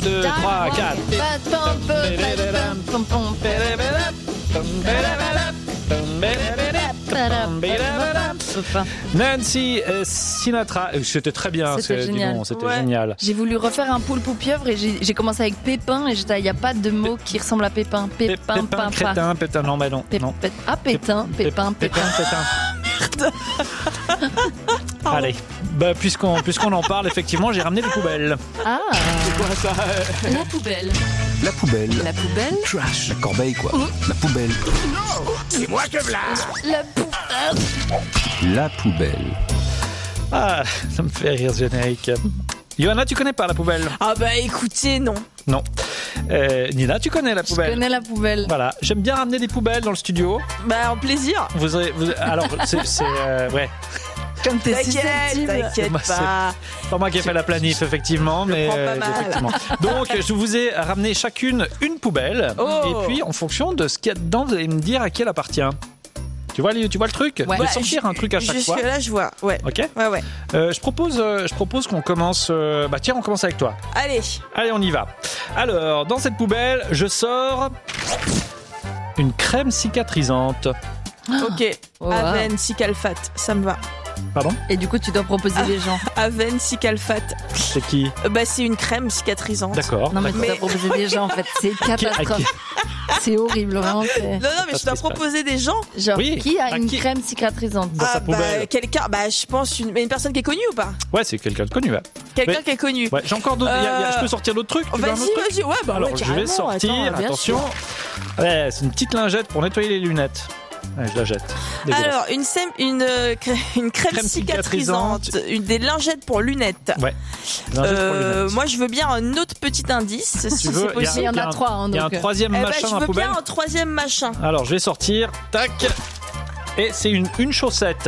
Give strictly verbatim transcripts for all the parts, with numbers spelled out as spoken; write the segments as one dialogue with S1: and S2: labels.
S1: deux, trois, quatre. Nancy Sinatra, c'était très bien,
S2: c'était,
S1: c'est,
S2: génial.
S1: Bon, c'était
S2: ouais.
S1: génial.
S2: J'ai voulu refaire un poulpe ou pieuvre et j'ai, j'ai commencé avec Pépin et j'étais, il n'y a pas de mot qui ressemble à Pépin. Pépin,
S1: Pépin,
S2: Pépin,
S1: crétin, pétain, non, bah non.
S2: Pép-
S1: non.
S2: Pép- ah, Pétain, Pépin, Pépin.
S1: Pétain. Allez, bah, puisqu'on, puisqu'on en parle, effectivement, j'ai ramené des poubelles.
S2: Ah,
S1: c'est quoi ça?
S2: La poubelle.
S3: La poubelle.
S2: La poubelle.
S3: Trash. La corbeille, quoi. Mmh. La poubelle.
S4: Non, c'est moi que v'là.
S2: La poubelle.
S3: La poubelle.
S1: Ah, ça me fait rire ce générique. Johanna, tu connais pas la poubelle?
S5: Ah bah écoutez, non.
S1: Non. Euh, Nina, tu connais la poubelle?
S2: Je connais la poubelle.
S1: Voilà, j'aime bien ramener des poubelles dans le studio.
S5: Bah en plaisir.
S1: Vous avez, vous, alors, c'est, c'est euh, ouais.
S2: Comme t'es
S5: T'inquiète,
S2: susceptible.
S5: t'inquiète
S1: Bah,
S5: pas.
S1: C'est pas moi qui ai fait la planif, effectivement, mais
S5: prends pas mal.
S1: effectivement. Donc, je vous ai ramené chacune une poubelle,
S5: Oh.
S1: et puis en fonction de ce qu'il y a dedans, vous allez me dire à qui elle appartient. Tu vois, tu vois le truc?
S2: Ouais.
S1: Je vais sortir un truc à chaque fois.
S5: Jusque là, je vois. Ouais.
S1: Ok.
S5: Ouais, ouais.
S1: Euh, je propose, euh, je propose qu'on commence. Euh, bah tiens, on commence avec toi.
S5: Allez.
S1: Allez, on y va. Alors, dans cette poubelle, je sors une crème cicatrisante.
S5: Ok.
S2: Wow.
S5: Aven, Cicalfate, ça me va.
S1: Pardon?
S2: Et du coup, tu dois proposer
S5: Ah.
S2: des gens.
S5: Aven, Cicalfate.
S1: C'est qui?
S5: Euh, bah c'est une crème cicatrisante.
S1: D'accord.
S2: Non, mais tu
S5: Mais-
S2: dois proposer des gens, en fait. C'est une
S1: Qui- à qui-
S2: catastrophe. C'est horrible, vraiment. C'est...
S5: Non, non, mais
S1: Pas
S5: je dois
S1: ce qui se passe.
S5: proposer des gens.
S2: Genre,
S1: Oui,
S2: qui a
S1: à
S2: une
S1: qui
S2: crème cicatrisante?
S1: Dans sa
S5: bah,
S1: poubelle.
S5: quelqu'un, bah je pense une, mais une personne qui est connue ou pas?
S1: Ouais, c'est quelqu'un de connu. Ouais.
S5: Quelqu'un
S1: Mais-
S5: qui est connu.
S1: Ouais, j'ai encore d'autres. il y a- il y a-
S5: Euh,
S1: je peux sortir d'autres trucs? Tu veux un
S5: Vas-y,
S1: autre truc?
S5: vas-y, ouais, bah
S1: Alors,
S5: ouais,
S1: je vais
S5: carrément,
S1: sortir.
S5: attends, bien
S1: Attention.
S5: sûr.
S1: Ouais, c'est une petite lingette pour nettoyer les lunettes. Ouais, je la jette. Dégueulasse.
S5: Alors, une, sem- une, euh, crème, une crème,
S1: Crème
S5: cicatrisante,
S1: cicatrisante.
S5: une, des lingettes pour lunettes.
S1: Ouais. Lingette pour
S5: Euh,
S1: lunettes.
S5: moi, je veux bien un autre petit indice, si
S1: Tu veux,
S5: c'est
S1: il y a-
S5: possible.
S2: Il y en a
S1: un-
S2: trois, hein,
S1: Il y a un
S2: donc, euh.
S1: troisième
S5: Eh ben,
S1: machin
S5: je
S1: à
S5: veux
S1: poubelle.
S5: bien un troisième machin.
S1: Alors, je vais sortir. Tac. Et c'est une, une chaussette.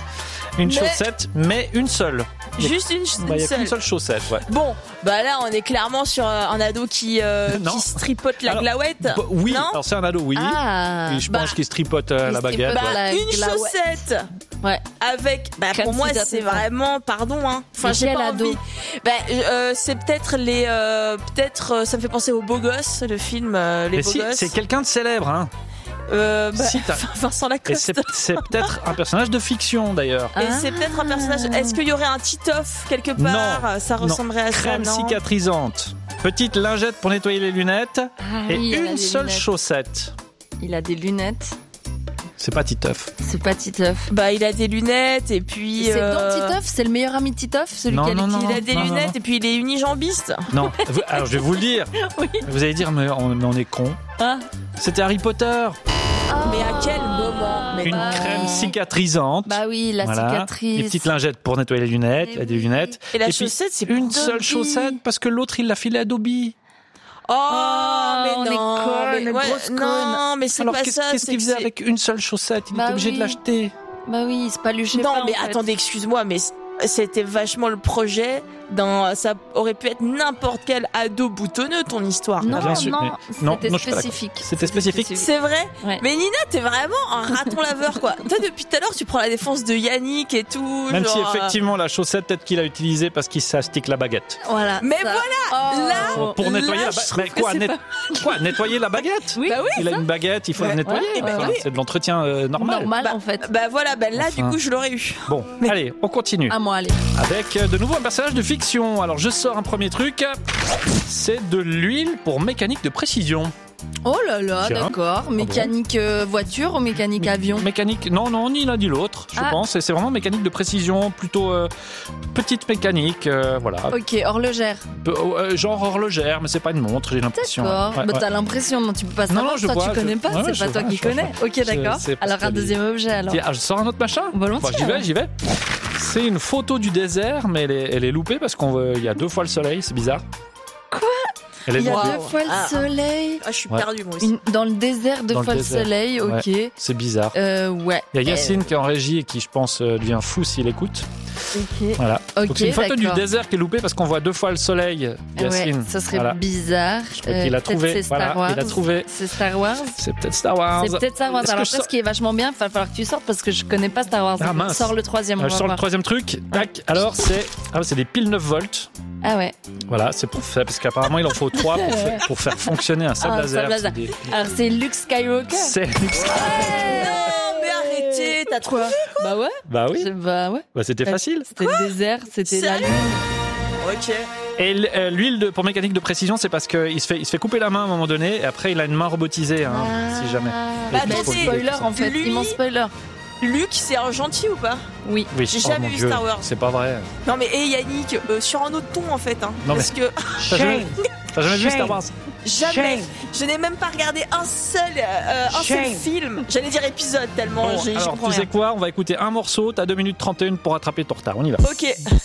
S1: Une
S5: Mais-
S1: chaussette, mais une seule. Il y a-
S5: Juste une, une
S1: bah, il y a
S5: seule.
S1: qu'une seule chaussette, ouais.
S5: Bon, bah là, on est clairement sur euh, un ado qui, euh,
S1: Non.
S5: qui se tripote la
S1: Alors,
S5: glauette.
S1: Bah, oui,
S5: Non
S1: alors c'est un ado, oui.
S2: Ah,
S1: Et je
S5: bah,
S1: pense qu'il se tripote euh,
S2: il
S1: la
S2: se
S1: baguette.
S2: tripote
S1: ouais.
S2: la-
S5: une
S2: glauette.
S5: chaussette
S2: ouais.
S5: avec, bah,
S2: Crème
S5: pour moi, c'est
S2: cicatrisante.
S5: vraiment, pardon, hein. Enfin,
S2: Mais
S5: j'ai
S2: quel
S5: pas
S2: ado
S5: envie. Bah, euh, c'est peut-être les, euh, peut-être, euh, ça me fait penser aux Beaux Gosses, le film, euh, les
S1: Mais
S5: Beaux
S1: si,
S5: Gosses.
S1: c'est quelqu'un de célèbre, hein.
S5: Euh, bah,
S1: Si, t'as-
S5: Vincent
S1: Et
S5: Lacoste.
S1: c'est, c'est peut-être un personnage de fiction, d'ailleurs.
S5: Et
S2: Ah.
S5: c'est peut-être un personnage. Est-ce qu'il y aurait un Titoff quelque part?
S1: Non,
S5: Ça
S1: non.
S5: ressemblerait à ça,
S1: Crème
S5: non?
S1: cicatrisante. Petite lingette pour nettoyer les lunettes.
S2: Ah,
S1: et
S2: oui, elle a
S1: une
S2: des
S1: seule
S2: lunettes.
S1: chaussette.
S2: Il a des lunettes.
S1: C'est pas Titeuf.
S2: C'est pas Titeuf.
S5: Bah, il a des lunettes et puis.
S2: C'est
S5: euh,
S2: dans Titeuf, c'est le meilleur ami de Titeuf, celui
S1: Non,
S2: qui a
S1: non,
S2: les
S1: non,
S2: qui-
S5: Il a des
S1: non, non,
S5: lunettes
S1: non.
S5: et puis il est unijambiste.
S1: Non, vous- alors je vais vous le dire.
S2: Oui.
S1: Vous allez dire, mais on, mais on est con.
S2: Ah.
S1: C'était Harry Potter.
S5: Mais à quel moment? Mais
S1: Une
S2: bah,
S1: crème cicatrisante.
S2: Bah oui, la
S1: Voilà.
S2: cicatrice.
S1: Les petites lingettes pour nettoyer les lunettes.
S2: Mais
S1: Il y a des
S2: oui.
S1: lunettes.
S5: Et la
S1: puis,
S5: chaussette, c'est
S1: une
S5: pour
S1: seule
S5: Dobby.
S1: chaussette parce que l'autre il l'a filé à Dobby.
S5: Oh,
S2: Oh,
S5: mais
S2: on est
S5: non,
S2: conne,
S5: mais ouais,
S2: grosse
S5: non, mais c'est
S1: Alors
S5: pas
S1: qu'est-ce,
S5: ça.
S1: qu'est-ce
S5: c'est
S1: qu'il
S5: que
S1: faisait
S5: c'est-
S1: avec une seule chaussette? Il
S2: Bah
S1: était obligé
S2: oui.
S1: de l'acheter.
S2: Bah oui, c'est pas lui, je sais
S5: Non,
S2: pas.
S5: mais
S2: en fait.
S5: attendez, excuse-moi, mais c'était vachement le projet. Dans, ça aurait pu être n'importe quel ado boutonneux, ton histoire.
S2: Non,
S1: Ah, bien sûr,
S2: non,
S1: mais- non,
S2: c'était
S1: non, je suis pas
S2: spécifique.
S1: C'était spécifique.
S5: C'est vrai?
S2: Ouais.
S5: Mais Nina, t'es vraiment un raton laveur, quoi. Toi, depuis tout à l'heure, tu prends la défense de Yannick et tout.
S1: Même si
S5: genre, euh,
S1: effectivement la chaussette peut-être qu'il a utilisée parce qu'il s'astique la baguette.
S2: Voilà.
S5: Mais
S2: ça.
S5: voilà,
S2: Oh.
S5: là,
S1: Pour, pour nettoyer
S5: là,
S1: la
S5: je
S1: baguette.
S5: trouve
S1: Mais
S5: que
S1: quoi,
S5: c'est
S1: net-
S5: pas-
S1: quoi nettoyer la baguette?
S2: Oui,
S5: Bah oui,
S1: Il a une baguette, il faut la
S2: Ouais.
S1: nettoyer.
S2: Ouais,
S1: Enfin,
S2: ouais, ouais.
S1: C'est de l'entretien euh, normal.
S2: Normal,
S5: Bah,
S2: en fait.
S5: Bah voilà, bah là,
S1: Enfin.
S5: du coup, je l'aurais eu.
S1: Bon, allez, on continue.
S2: À moi, allez.
S1: Avec euh, de nouveau un personnage de fiction. Alors je sors un premier truc. C'est de l'huile pour mécanique de précision.
S2: Oh là là,
S1: Tiens.
S2: d'accord. Mécanique euh, voiture ou mécanique avion?
S1: Mécanique, non, non, ni l'un ni l'autre, je
S2: Ah.
S1: pense. Et c'est vraiment mécanique de précision, plutôt euh, petite mécanique, euh, voilà.
S2: Ok, horlogère.
S1: Peu- euh, genre horlogère, mais c'est pas une montre, j'ai l'impression.
S2: D'accord.
S1: Ouais,
S2: bah,
S1: ouais.
S2: t'as l'impression, non, tu peux pas
S1: Non,
S2: savoir.
S1: non, je
S2: Toi,
S1: vois,
S2: tu
S1: je-
S2: connais pas,
S1: ouais,
S2: c'est
S1: je
S2: pas toi
S1: vois,
S2: qui
S1: je
S2: connais.
S1: vois.
S2: Ok,
S1: Je
S2: d'accord.
S1: sais parce
S2: Alors, un
S1: que-
S2: deuxième objet, alors.
S1: Tiens, ah, je sors un autre machin.
S2: Volontiers,
S1: Bon, j'y vais,
S2: ouais.
S1: j'y vais. C'est une photo du désert, mais elle est, elle est loupée parce qu'on veut- il y a deux fois le soleil, c'est bizarre.
S2: Quoi?
S1: Elle est
S2: Il y a
S1: loupée.
S2: deux fois le
S5: Ah.
S2: soleil.
S5: Ah, je suis
S1: Ouais.
S5: perdue, moi aussi.
S2: Une- dans le désert, deux
S1: Dans le
S2: fois le,
S1: désert.
S2: soleil, ok.
S1: C'est bizarre.
S2: Euh, ouais.
S1: Il y a Yacine qui est en régie et qui, je pense, euh, devient fou s'il écoute.
S2: Ok.
S1: Voilà.
S2: Ok,
S1: Donc c'est une photo du
S2: d'accord.
S1: désert qui est loupée parce qu'on voit deux fois le soleil. Yacine.
S2: Ouais, ça serait
S1: Voilà.
S2: bizarre.
S1: Je crois qu'il a
S2: peut-être
S1: trouvé.
S2: c'est Star
S1: Voilà,
S2: Wars.
S1: il a trouvé.
S2: C'est Star Wars.
S1: C'est peut-être Star Wars.
S2: C'est peut-être Star Wars.
S1: Est-ce que
S2: Alors
S1: je
S2: après,
S1: sors-
S2: ce qui est vachement bien, il va falloir que tu sortes parce que je connais pas Star Wars.
S1: Ah, mince.
S2: Sors le troisième.
S1: Euh,
S2: on
S1: je
S2: va
S1: sors le
S2: voir.
S1: troisième truc. Tac. Alors c'est ah, c'est des piles neuf volts.
S2: Ah ouais.
S1: Voilà, c'est pour faire, parce qu'apparemment il en faut trois pour, faire, pour faire fonctionner un sabre
S2: Ah, un
S1: laser.
S2: sabre laser.
S1: C'est des-
S2: Alors c'est Luke Skywalker.
S1: C'est Luke Skywalker.
S5: Non, mais arrêtez, t'as trouvé.
S2: Bah ouais.
S1: Bah oui,
S2: Je- Bah ouais.
S1: bah, c'était facile.
S2: C'était le désert, c'était la
S5: Sérieux
S2: lune.
S5: Ok.
S1: Et l- euh, l'huile de, pour mécanique de précision, c'est parce qu'il se fait, il se fait couper la main à un moment donné, et après il a une main robotisée, hein, si jamais.
S5: Bah,
S1: Et puis,
S5: attends,
S1: faut
S5: c'est-
S1: le-
S2: Spoiler en fait,
S5: Lui-
S2: immense spoiler.
S5: Luke, c'est un gentil ou pas?
S2: Oui.
S1: Oui.
S5: J'ai
S1: Oh,
S5: jamais
S1: mon
S5: vu
S1: Dieu,
S5: Star Wars.
S1: C'est pas vrai.
S5: Non mais hé Yannick, euh, sur un autre ton en fait, hein.
S1: Non,
S5: parce que
S1: T'as jamais, t'as jamais vu Star Wars?
S5: jamais, je n'ai même pas regardé un seul, euh, un seul film. J'allais dire épisode tellement
S1: Bon,
S5: j'ai- j'y
S1: alors,
S5: comprends
S1: tu sais
S5: rien.
S1: quoi? On va écouter un morceau, t'as deux minutes trente et un pour rattraper ton retard. On y va.
S5: Ok.